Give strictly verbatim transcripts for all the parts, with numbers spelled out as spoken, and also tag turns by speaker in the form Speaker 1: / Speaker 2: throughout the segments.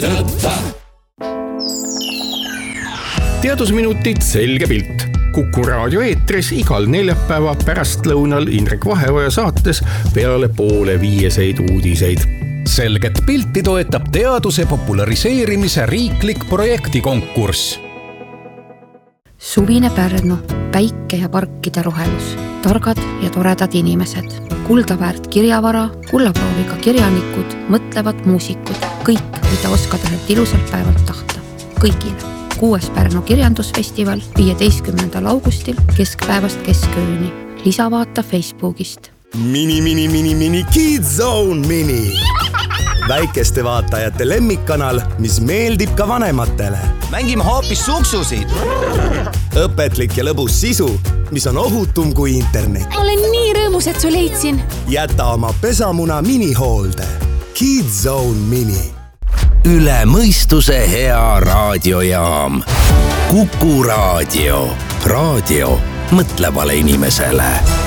Speaker 1: teadusminutid selge pilt. Kuku raadio eetris igal neljapäeva pärastlõunal Indrek Vaheoja saates peale poole viieseid uudiseid.
Speaker 2: Selget pilti toetab teaduse populariseerimise riiklik projektikonkurss.
Speaker 3: Suvine Pärnu, päike ja parkide rohelus, targad ja toredad inimesed, kuldaväärt kirjavara, kullaprooviga kirjanikud, mõtlevad muusikud, kõik, mida oskad ühelt ilusalt päevalt tahta. Kõigile. Kuues Pärnu kirjandusfestival viieteistkümnendal augustil keskpäevast keskööni. Lisavaata Facebookist.
Speaker 4: Mini, mini, mini, mini, Kids Zone Mini. Väikeste vaatajate lemmikkanal, mis meeldib ka vanematele.
Speaker 5: Mängime hoopis suksusid.
Speaker 4: Õpetlik ja lõbus sisu, mis on ohutum kui internet.
Speaker 6: Olen nii rõõmus, et su leidsin.
Speaker 4: Jäta oma pesamuna minihoolde. Kids Zone Mini.
Speaker 2: Üle mõistuse hea raadiojaam. Kuku raadio. Raadio mõtlevale inimesele.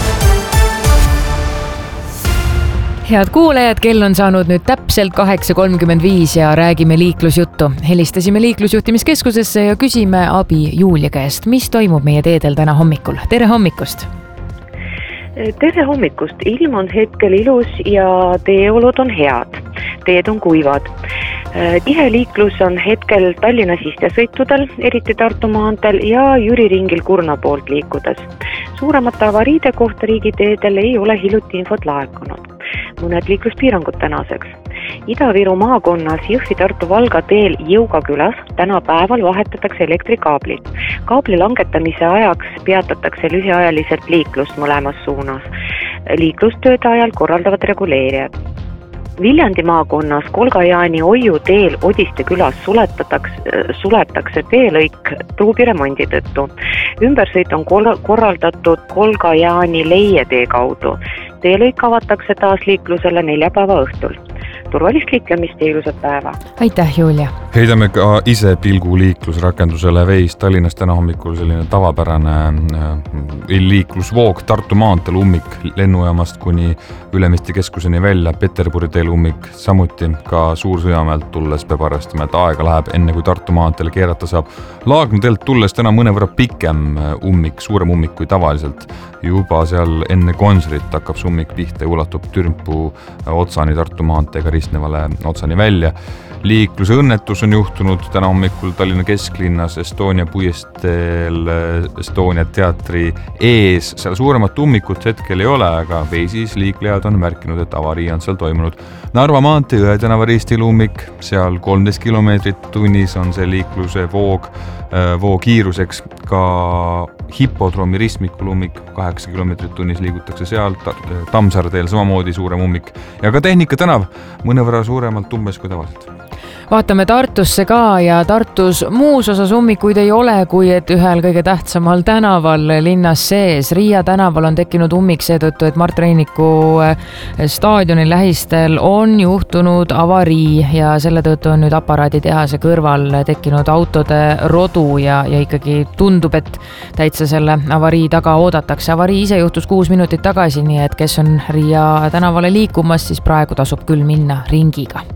Speaker 7: Head kuulajad, kell on saanud nüüd täpselt kaheksa kolmkümmend viis ja räägime liiklusjuttu. Helistasime liiklusjuhtimiskeskusesse ja küsime abi Julia käest. Mis toimub meie teedel täna hommikul? Tere hommikust!
Speaker 8: Tere hommikust! Ilm on hetkel ilus ja teeolud on head. Teed on kuivad. Tihe liiklus on hetkel Tallinna sisesõitudel, eriti Tartu maanteel ja Jüri ringil Kurna poolt liikudes. Suuremate avariide kohta riigiteedel ei ole hiljuti infot laekunud. Mõned liikluspiirangud tänaseks. Ida-Viru maakonnas Jõhvi Tartu Valga teel Jõugakülas täna päeval vahetatakse elektrikaablit. Kaabli langetamise ajaks peatatakse lühiajaliselt liiklust mõlemas suunas. Liiklustööde ajal korraldavad reguleerijad. Viljandi maakonnas Kolga-Jaani Oiu teel Odiste külas suletatakse, suletakse teelõik truubiremondi tõttu. Ümbersõit on korraldatud Kolga-Jaani Leie tee kaudu. Teelõik avatakse taas liiklusele neljapäeva õhtul. Turvalist liiklemist ja ilusat päeva.
Speaker 7: Aitäh, Julia!
Speaker 9: Heidame ka ise pilgu liiklusrakendusele Veis. Tallinnas täna hommikul selline tavapärane liiklusvoog Tartu maanteel ummik lennujaamast kuni Ülemiste keskuseni välja, Peterburi teel ummik, samuti ka Suursõjamäelt tulles peab arvestama, et aega läheb enne kui Tartu maanteel keerata saab. Laagna teelt tulles täna mõnevõrra pikem ummik, suurem ummik kui tavaliselt. Juba seal enne konsulit hakkab see ummik pihta ja ulatub Türmpu otsani Tartu maanteega ristnevale otsani välja. Liikluse õnnetus on juhtunud täna hommikul Tallinna kesklinnas Estonia puiesteel Estonia teatri ees. Seal suuremat ummikut hetkel ei ole, aga Veisis liiklejad on märkinud, et avarii on seal toimunud. Narva maantee Jõe tänava ristil ummik, seal kolmteist kilomeetrit tunnis on see liikluse voog, voo kiiruseks. Ka Hipodroomi ristmikul ummik, kaheksa kilomeetrit tunnis liigutakse seal, Tammsaare teel samamoodi suurem ummik ja ka Tehnika tänav mõnevõrra suuremalt umbes kui tavaliselt.
Speaker 7: Vaatame Tartusse ka ja Tartus muus osas ummikuid ei ole, kui et ühel kõige tähtsamal tänaval linnas sees. Riia tänaval on tekkinud ummik seetõttu, et Mart Reiniku staadioni lähistel on juhtunud avarii ja selle tõttu on nüüd aparaaditehase kõrval tekkinud autode rodu ja, ja ikkagi tundub, et täitsa selle avarii taga oodatakse. Avarii ise juhtus kuus minutit tagasi, nii et kes on Riia tänavale liikumas, siis praegu tasub küll minna ringiga.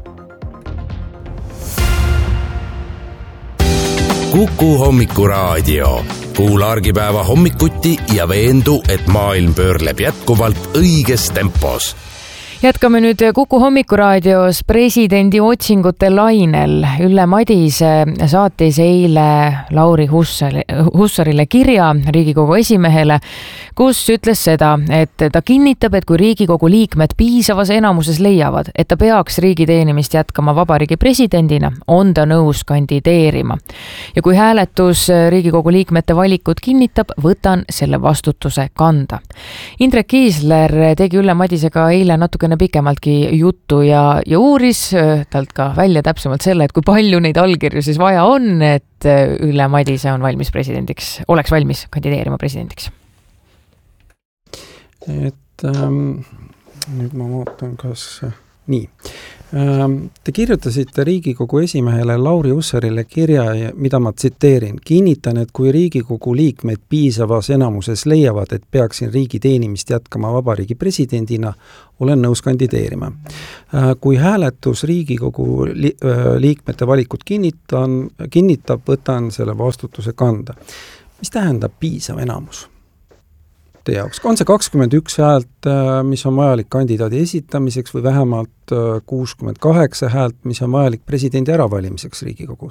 Speaker 2: Kuku hommikuraadio. Kuula argipäeva hommikuti ja veendu, et maailm pöörleb jätkuvalt õiges tempos.
Speaker 7: Jätkame nüüd Kuku hommikuraadios presidendi otsingute lainel. Ülle Madise saatis eile Lauri Hussarile kirja Riigikogu esimehele, kus ütles seda, et ta kinnitab, et kui Riigikogu liikmed piisavas enamuses leiavad, et ta peaks riigiteenimist jätkama vabariigi presidendina, on ta nõus kandideerima. Ja kui hääletus Riigikogu liikmete valikut kinnitab, võtan selle vastutuse kanda. Indrek Kiisler tegi Ülle Madisega eile natuke pikemaltki juttu ja, ja uuris talt ka välja täpsemalt selle, et kui palju neid allkirju siis vaja on, et Ülle Madise on valmis presidendiks, oleks valmis kandideerima presidendiks.
Speaker 10: Et ähm, nüüd ma vaatan, kas nii. Te kirjutasite Riigikogu esimehele Lauri Hussarile kirja, mida ma tsiteerin. Kinnitan, et kui Riigikogu liikmed piisavas enamuses leiavad, et peaksin riigi teenimist jätkama vabariigi presidendina, olen nõus kandideerima. Kui hääletus Riigikogu liikmete valikut kinnitan, kinnitab, võtan selle vastutuse kanda. Mis tähendab piisav enamus? Jaoks. On see kakskümmend üks häält, mis on vajalik kandidaadi esitamiseks või vähemalt kuuskümmend kaheksa häält, mis on vajalik presidendi äravalimiseks Riigikogus?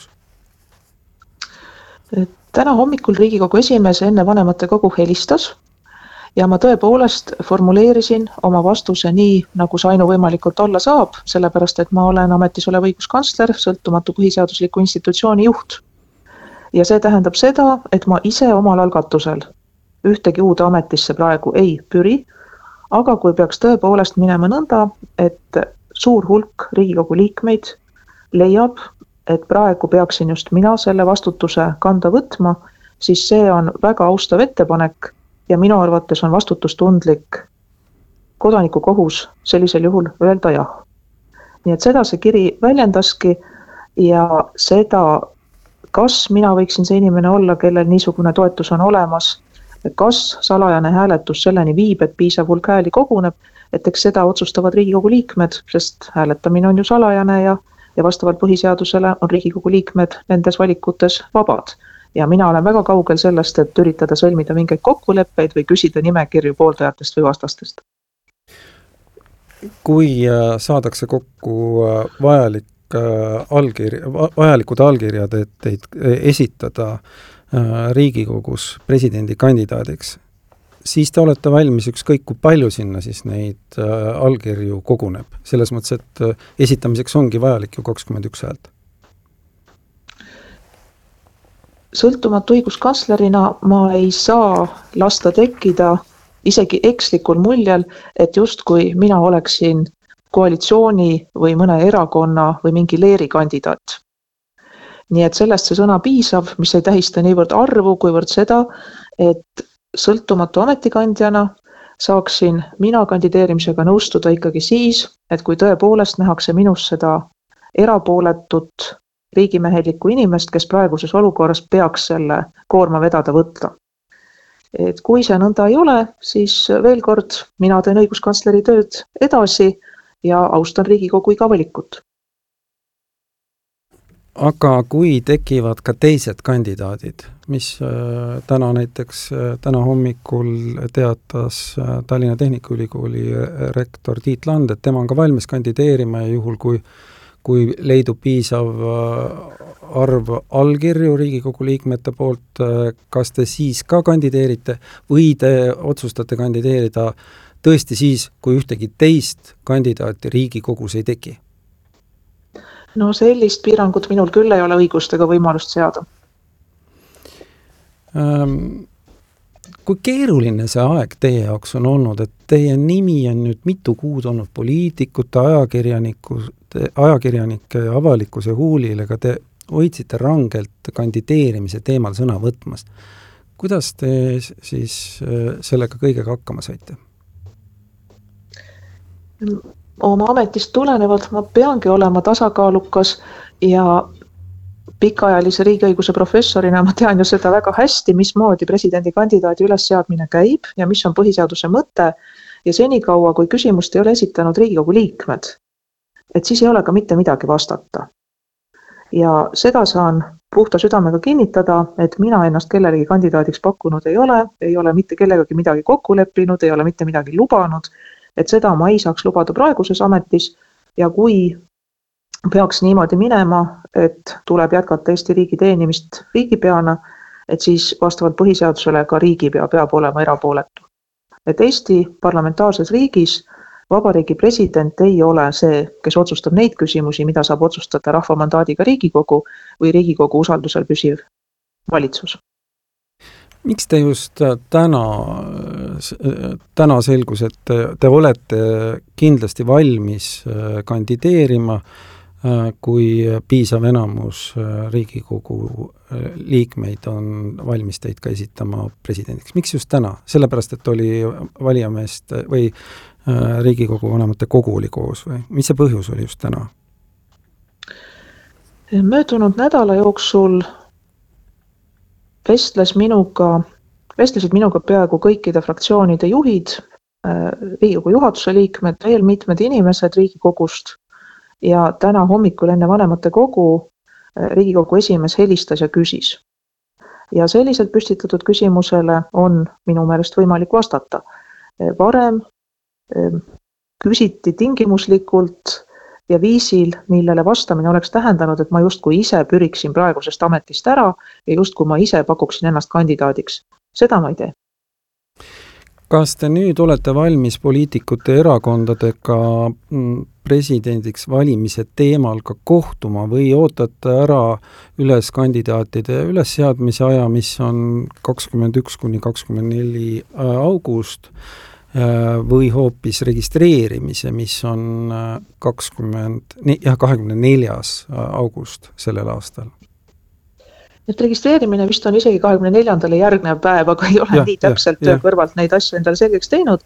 Speaker 11: Täna hommikul Riigikogu esimees enne vanematekogu helistas ja ma tõepoolest formuleerisin oma vastuse nii, nagu see ainuvõimalikult olla saab, sellepärast et ma olen ametis olev õiguskantsler, sõltumatu põhiseadusliku institutsiooni juht. Ja see tähendab seda, et ma ise omal algatusel ühtegi uude ametisse praegu ei püri, aga kui peaks tõepoolest minema nõnda, et suur hulk Riigikogu liikmeid leiab, et praegu peaksin just mina selle vastutuse kanda võtma, siis see on väga austav ettepanek ja minu arvates on vastutustundlik kodaniku kohus sellisel juhul öelda jah. Nii et seda see kiri väljendaski ja seda, kas mina võiksin see inimene olla, kellel niisugune toetus on olemas, kas salajane hääletus selleni viib, et piisav hulk hääli koguneb, et eks seda otsustavad Riigikogu liikmed, sest hääletamine on ju salajane ja, ja vastavalt põhiseadusele on Riigikogu liikmed nendes valikutes vabad. Ja mina olen väga kaugel sellest, et üritada sõlmida mingeid kokkuleppeid või küsida nimekirju pooldajatest või vastastest.
Speaker 10: Kui saadakse kokku vajalik allkirja, vajalikud allkirjad, et teid esitada Riigikogus presidendi kandidaadiks, siis te olete valmis ükskõik kui palju sinna siis neid allkirju koguneb. Selles mõttes, et esitamiseks ongi vajalik ju kakskümmend üks häält.
Speaker 11: Sõltumatu õiguskantslerina ma ei saa lasta tekkida isegi ekslikul muljel, et just kui mina oleksin koalitsiooni või mõne erakonna või mingi leeri kandidaat. Nii et sellest see sõna piisav, mis ei tähista niivõrd arvu, kuivõrd seda, et sõltumatu ametikandjana saaksin mina kandideerimisega nõustuda ikkagi siis, et kui tõepoolest nähakse minus seda erapooletut riigimehelikku inimest, kes praeguses olukorras peaks selle koorma vedada võtta. Et kui see nõnda ei ole, siis veel kord mina teen õiguskantsleri tööd edasi ja austan Riigikogu iga valikut.
Speaker 10: Aga kui tekivad ka teised kandidaadid, mis täna näiteks, täna hommikul teatas Tallinna Tehnikaülikooli rektor Tiit Land, et tema on ka valmis kandideerima ja juhul, kui, kui leidub piisav arv allkirju Riigikogu liikmete poolt, kas te siis ka kandideerite või te otsustate kandideerida tõesti siis, kui ühtegi teist kandidaati Riigikogus ei teki?
Speaker 11: No sellist piirangut minul küll ei ole õigust ega võimalust seada.
Speaker 10: Kui keeruline see aeg teie jaoks on olnud, et teie nimi on nüüd mitu kuud olnud poliitikute, ajakirjanike ja avalikkuse huulil, ega te hoidsite rangelt kandideerimise teemal sõna võtmast. Kuidas te siis sellega kõigega hakkama saite?
Speaker 11: Oma ametist tulenevalt ma peangi olema tasakaalukas ja pikaajalise riigiõiguse professorina ma tean ju seda väga hästi, mismoodi presidendi kandidaadi ülesseadmine käib ja mis on põhiseaduse mõte ja senikaua, kui küsimust ei ole esitanud Riigikogu liikmed, et siis ei ole ka mitte midagi vastata. Ja seda saan puhta südamega kinnitada, et mina ennast kellelegi kandidaadiks pakkunud ei ole, ei ole mitte kellegagi midagi kokku leppinud, ei ole mitte midagi lubanud, et seda ma ei saaks lubada praeguses ametis ja kui peaks niimoodi minema, et tuleb jätkata Eesti riigi teenimist riigipeana, et siis vastavalt põhiseadusele ka riigipea peab olema erapooletu. Et Eesti parlamentaarses riigis vabariigi president ei ole see, kes otsustab neid küsimusi, mida saab otsustada rahvamandaadiga Riigikogu või Riigikogu usaldusel püsiv valitsus.
Speaker 10: Miks te just täna, täna selgus, et te, te olete kindlasti valmis kandideerima, kui piisav enamus Riigikogu liikmeid on valmis teid ka esitama presidendiks? Miks just täna? Sellepärast, et oli valijameest või Riigikogu vanemate kogu oli koos või mis see põhjus oli just täna?
Speaker 11: Möödunud nädala jooksul vestles minuga, vestlesid minuga peaaegu kõikide fraktsioonide juhid, Riigikogu juhatuse liikmed, veel mitmed inimesed Riigikogust ja täna hommikul enne vanemate kogu Riigikogu esimees helistas ja küsis. Ja selliselt püstitatud küsimusele on minu meelest võimalik vastata. Varem küsiti tingimuslikult ja viisil, millele vastamine oleks tähendanud, et ma justkui ise püriksin praegusest ametist ära ja justkui ma ise pakuksin ennast kandidaadiks. Seda ma ei tee.
Speaker 10: Kas te nüüd olete valmis poliitikute erakondadega presidendiks valimise teemal ka kohtuma või ootate ära üles kandidaatide ülesseadmise aja, mis on kakskümmend üks kuni kakskümmend neli august või hoopis registreerimise, mis on kakskümmend, jah, kahekümne neljas august sellel aastal?
Speaker 11: Et registreerimine vist on isegi kahekümne neljandale järgnev päev, aga ei ole ja, nii täpselt töö kõrvalt neid asju endale selgeks teinud.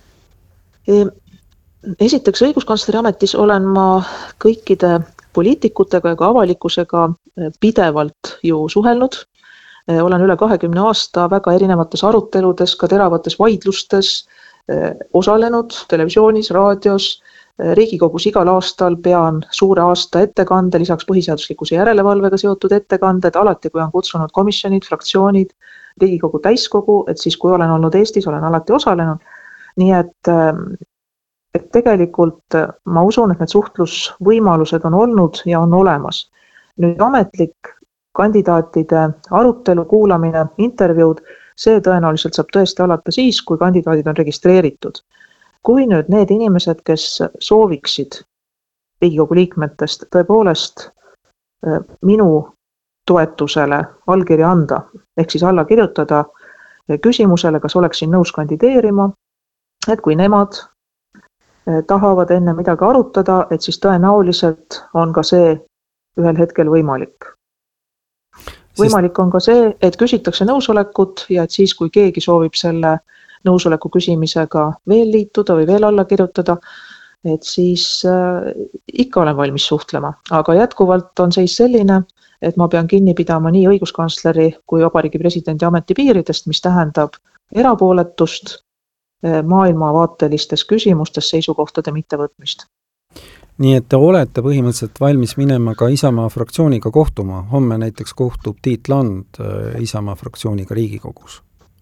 Speaker 11: Esiteks õiguskantsleri ametis olen ma kõikide poliitikutega ja ka avalikkusega pidevalt ju suhelnud. Olen üle kahekümne aasta väga erinevates aruteludes, ka teravates vaidlustes osalenud televisioonis, raadios, Riigikogus igal aastal pean suure aasta ettekande, lisaks põhiseaduslikkuse järelevalvega seotud ettekanded, alati kui on kutsunud komisjonid, fraktsioonid, Riigikogu täiskogu, et siis kui olen olnud Eestis, olen alati osalenud. Nii et, et tegelikult ma usun, et need suhtlusvõimalused on olnud ja on olemas. Nüüd ametlik kandidaatide arutelu, kuulamine, intervjuud, see tõenäoliselt saab tõesti alata siis, kui kandidaadid on registreeritud. Kui nüüd need inimesed, kes sooviksid Riigikogu liikmetest tõepoolest minu toetusele allkirja anda, ehk siis alla kirjutada küsimusele, kas oleksin nõus kandideerima, et kui nemad tahavad enne midagi arutada, et siis tõenäoliselt on ka see ühel hetkel võimalik. Võimalik on ka see, et küsitakse nõusolekut ja et siis, kui keegi soovib selle nõusoleku küsimisega veel liituda või veel alla kirjutada, et siis äh, ikka olen valmis suhtlema. Aga jätkuvalt on seis selline, et ma pean kinni pidama nii õiguskantsleri kui Vabariigi Presidendi ameti piiridest, mis tähendab erapooletust äh, maailmavaatelistes küsimustes seisukohtade mittevõtmist.
Speaker 10: Nii et te olete põhimõtteliselt valmis minema ka Isamaa fraktsiooniga kohtuma. Homme näiteks kohtub Tiit Land äh, Isamaa fraktsiooniga Riigikogus.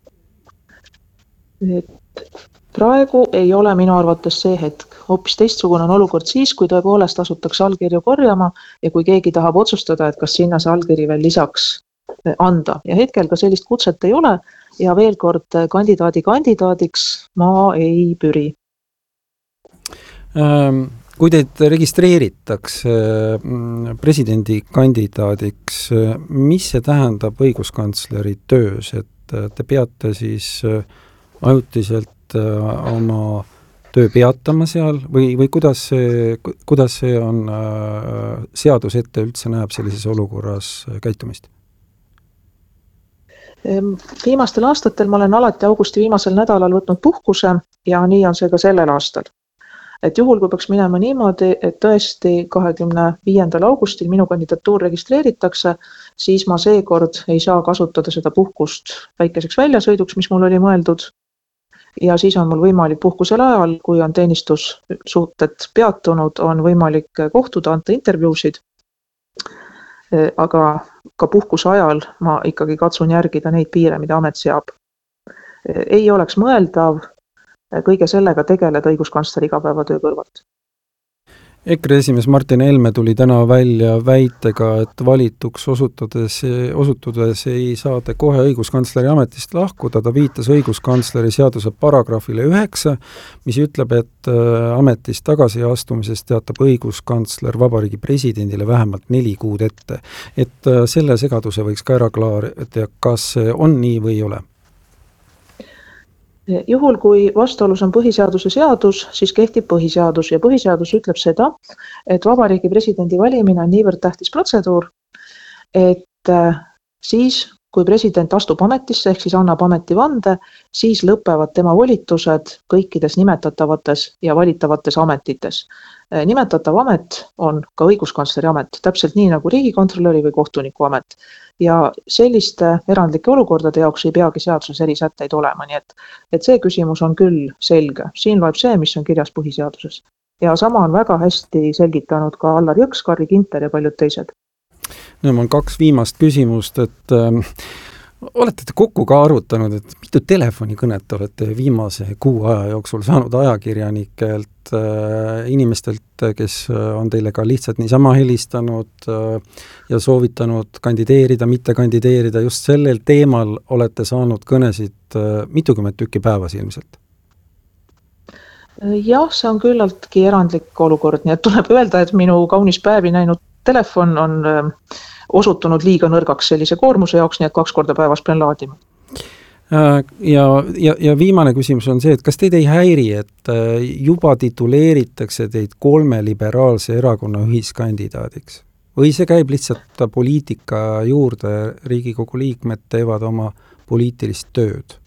Speaker 11: Et praegu ei ole minu arvates see hetk. Hoopis teistsugune on olukord siis, kui tõepoolest asutakse allkirju korjama ja kui keegi tahab otsustada, et kas sinna see allkiri veel lisaks anda. Ja hetkel ka sellist kutset ei ole ja veel kord kandidaadi kandidaadiks ma ei püri.
Speaker 10: Kui teid registreeritakse presidendi kandidaadiks, mis see tähendab õiguskantsleri töös, et te peate siis ajutiselt oma töö peatama seal või, või kuidas see, kuidas see on seadus ette üldse näeb sellises olukorras käitumist?
Speaker 11: Viimastel aastatel ma olen alati augusti viimasel nädalal võtnud puhkuse ja nii on see ka sellel aastal. Et juhul, kui peaks minema niimoodi, et tõesti kahekümne viiendal augustil minu kandidatuur registreeritakse, siis ma seekord ei saa kasutada seda puhkust väikeseks väljasõiduks, mis mul oli mõeldud. Ja siis on mul võimalik puhkusel ajal, kui on teenistussuhted peatunud, on võimalik kohtuda, anda intervjuusid. Aga ka puhkuse ajal ma ikkagi katsun järgida neid piire, mida amet seab. Ei oleks mõeldav kõige sellega tegeleda õiguskantsleri igapäevatöö kõrvalt.
Speaker 10: EKRE esimees Martin Helme tuli täna välja väitega, et valituks osutudes, osutudes ei saa te kohe õiguskantsleri ametist lahkuda. Ta viitas õiguskantsleri seaduse paragrahvile üheksa, mis ütleb, et ametist tagasiastumisest teatab õiguskantsler Vabariigi presidendile vähemalt neli kuud ette. Et selle segaduse võiks ka ära klaarida, kas on nii või ei ole?
Speaker 11: Juhul, kui vastuolus on põhiseaduse seadus, siis kehtib põhiseadus ja põhiseadus ütleb seda, et Vabariigi presidendi valimine on niivõrd tähtis protseduur, et siis, kui president astub ametisse ehk siis annab ametivande, siis lõpevad tema volitused kõikides nimetatavates ja valitavates ametites. Nimetatav amet on ka õiguskantsleri amet, täpselt nii nagu riigikontrolöri või kohtuniku amet. Ja selliste erandlike olukordade jaoks ei peagi seaduses erisätteid olema, nii et, et see küsimus on küll selge. Siin loeb see, mis on kirjas põhiseaduses. Ja sama on väga hästi selgitanud ka Allar Jõks, Carri Ginter ja paljud teised.
Speaker 10: No, on kaks viimast küsimust, et äh, olete te kokku ka arvutanud, et mitu telefonikõnet olete viimase kuu aja jooksul saanud ajakirjanikelt, äh, inimestelt, kes on teile ka lihtsalt niisama helistanud äh, ja soovitanud kandideerida, mitte kandideerida, just sellel teemal olete saanud kõnesid äh, mitukümmend tükki päevas ilmselt?
Speaker 11: Jah, see on küllaltki erandlik olukord, nii et tuleb öelda, et minu kaunis päevi näinud telefon on osutunud liiga nõrgaks sellise koormuse jaoks, nii et kaks korda päevas pean laadima.
Speaker 10: Ja, ja, ja viimane küsimus on see, et kas teid ei häiri, et juba tituleeritakse teid kolme liberaalse erakonna ühiskandidaadiks? Või see käib lihtsalt poliitika juurde, Riigikogu liikmed teevad oma poliitilist tööd?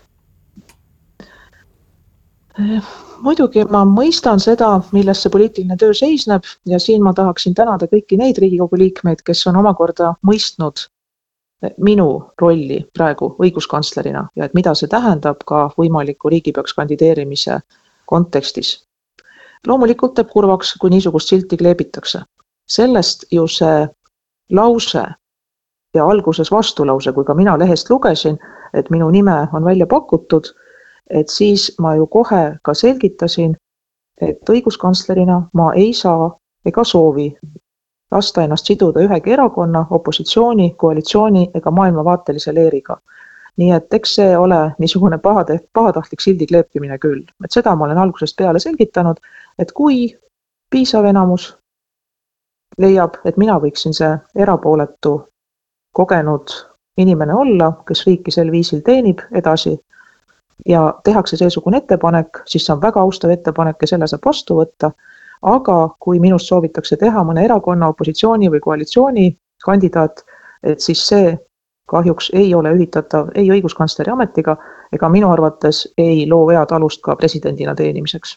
Speaker 11: Muidugi ma mõistan seda, milles see poliitiline töö seisneb ja siin ma tahaksin tänada kõiki neid Riigikogu liikmeid, kes on omakorda mõistnud minu rolli praegu õiguskantslerina ja et mida see tähendab ka võimaliku riigipeaks kandideerimise kontekstis. Loomulikult teeb kurvaks, kui niisugust silti kleebitakse. Sellest ju see lause ja alguses vastulause, kui ka mina lehest lugesin, et minu nime on välja pakutud, et siis ma ju kohe ka selgitasin, et õiguskantslerina ma ei saa ega soovi lasta ennast siduda ühegi erakonna, opositsiooni, koalitsiooni ega maailmavaatelise leeriga. Nii et eks see ole niisugune pahade, pahatahtlik sildi kleepimine küll. Et seda ma olen algusest peale selgitanud, et kui piisav enamus leiab, et mina võiksin see erapooletu kogenud inimene olla, kes riiki sel viisil teenib edasi, ja tehakse seesugune ettepanek, siis see on väga austav ettepanek ja selle saab vastu võtta, aga kui minust soovitakse teha mõne erakonna, opositsiooni või koalitsiooni kandidaat, et siis see kahjuks ei ole ühitatav ei õiguskantsleri ametiga ega minu arvates ei loo vead alust ka presidendina teenimiseks.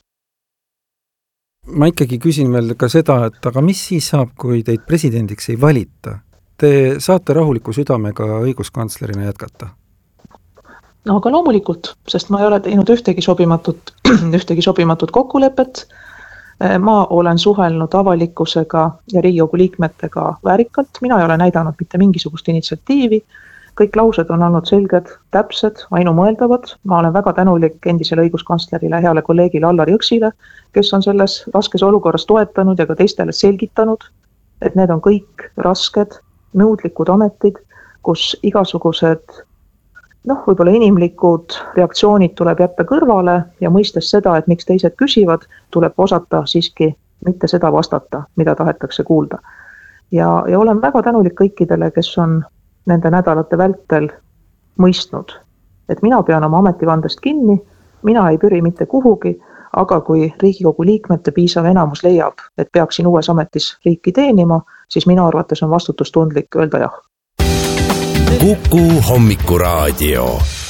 Speaker 10: Ma ikkagi küsin veel ka seda, et aga mis siis saab, kui teid presidendiks ei valita? Te saate rahuliku südamega õiguskantslerina jätkata?
Speaker 11: No aga loomulikult, sest ma ei ole teinud ühtegi sobimatut, ühtegi sobimatut kokkulepet. Ma olen suhelnud avalikkusega ja Riigikogu liikmetega väärikalt. Mina ei ole näidanud mitte mingisugust initsiatiivi. Kõik laused on olnud selged, täpsed, ainumõeldavad. Ma olen väga tänulik endisele õiguskantslerile, heale kolleegile Allar Jõksile, kes on selles raskes olukorras toetanud ja ka teistele selgitanud, et need on kõik rasked, nõudlikud ametid, kus igasugused noh, võib-olla inimlikud reaktsioonid tuleb jätta kõrvale ja mõistes seda, et miks teised küsivad, tuleb osata siiski mitte seda vastata, mida tahetakse kuulda. Ja, ja olen väga tänulik kõikidele, kes on nende nädalate vältel mõistnud, et mina pean oma ametivandest kinni, mina ei püri mitte kuhugi, aga kui Riigikogu liikmete piisav enamus leiab, et peaksin uues ametis riiki teenima, siis minu arvates on vastutustundlik öelda jah.
Speaker 2: Kuku Hommikuraadio.